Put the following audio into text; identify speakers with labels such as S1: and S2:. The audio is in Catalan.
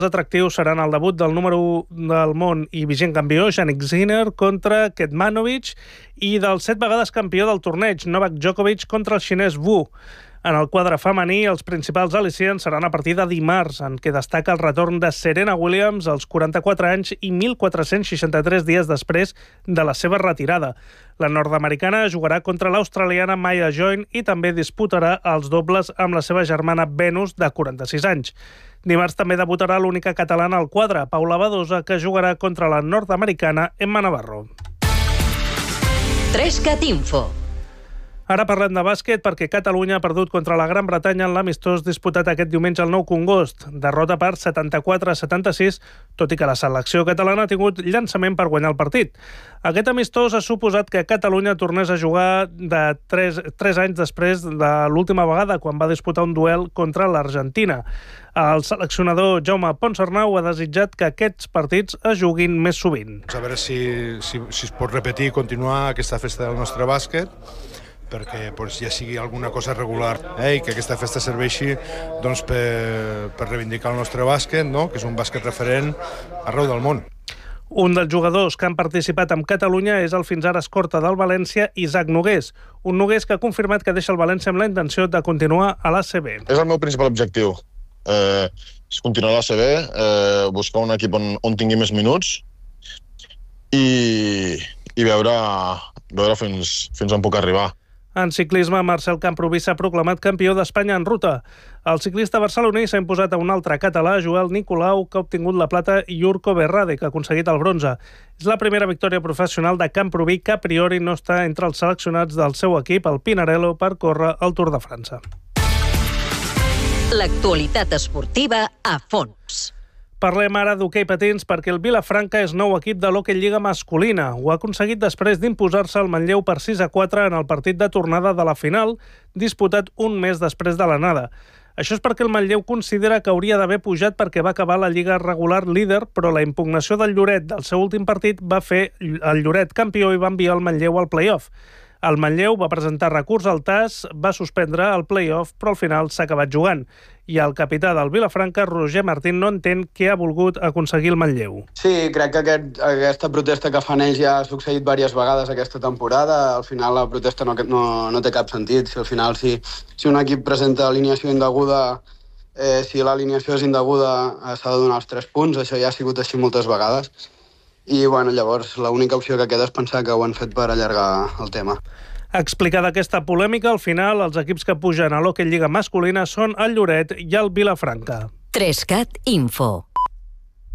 S1: Els atractius seran el debut del número 1 del món i vigent campió, Jannik Sinner, contra Kecmanovic, i del 7 vegades campió del torneig, Novak Djokovic, contra el xinès Wu. En el quadre femení, els principals al·licients seran a partir de dimarts, en què destaca el retorn de Serena Williams als 44 anys i 1.463 dies després de la seva retirada. La nord-americana jugarà contra l'australiana Maya Join i també disputarà els dobles amb la seva germana Venus, de 46 anys. Dimarts també debutarà l'única catalana al quadre, Paula Badosa, que jugarà contra la nord-americana Emma Navarro.
S2: 3CAT Info.
S1: Ara parlem de bàsquet perquè Catalunya ha perdut contra la Gran Bretanya en l'amistós disputat aquest diumenge al Nou Congost. Derrota per 74-76, tot i que la selecció catalana ha tingut llançament per guanyar el partit. Aquest amistós ha suposat que Catalunya tornés a jugar de 3 anys després de l'última vegada, quan va disputar un duel contra l'Argentina. El seleccionador Jaume Ponsarnau ha desitjat que aquests partits es juguin més sovint.
S3: A veure si es pot repetir i continuar aquesta festa del nostre bàsquet, perquè ja sigui alguna cosa regular, i que aquesta festa serveixi per reivindicar el nostre bàsquet, que és un bàsquet referent arreu del món.
S1: Un dels jugadors que han participat amb Catalunya és el fins ara escorta del València, Isaac Nogués. Un Nogués que ha confirmat que deixa el València amb la intenció de continuar a l'ACB.
S4: És el meu principal objectiu, és continuar a l'ACB, buscar un equip on tingui més minuts i veure fins on puc arribar.
S1: En ciclisme, Marcel Camprubí s'ha proclamat campió d'Espanya en ruta. El ciclista barceloní s'ha imposat a un altre català, Joel Nicolau, que ha obtingut la plata, i Urko Berrade, que ha aconseguit el bronze. És la primera victòria professional de Camprubí, que a priori no està entre els seleccionats del seu equip, el Pinarello, per córrer el Tour de França.
S2: L'actualitat esportiva a fons.
S1: Parlem ara d'hoquei patins perquè el Vilafranca és nou equip de l'Hockey Lliga masculina. Ho ha aconseguit després d'imposar-se al Manlleu per 6-4 en el partit de tornada de la final, disputat un mes després de l'anada. Això és perquè el Manlleu considera que hauria d'haver pujat perquè va acabar la Lliga regular líder, però la impugnació del Lloret del seu últim partit va fer el Lloret campió i va enviar el Manlleu al play-off. El Manlleu va presentar recurs al TAS, va suspendre el play-off, però al final s'ha acabat jugant. I el capità del Vilafranca, Roger Martín, no entén què ha volgut aconseguir el Manlleu.
S5: Sí, crec que aquesta protesta que fan ells ja ha succeït diverses vegades aquesta temporada. Al final la protesta no té cap sentit. Si al final si un equip presenta alineació indeguda, si l'alineació és indeguda, s'ha de donar els 3 punts. Això ja ha sigut així moltes vegades. I llavors l'única opció que queda és pensar que ho han fet per allargar el tema.
S1: Explicada aquesta polèmica, al final els equips que pugen a l'Hockey Lliga masculina són el Lloret i el Vilafranca.
S2: 3CAT Info.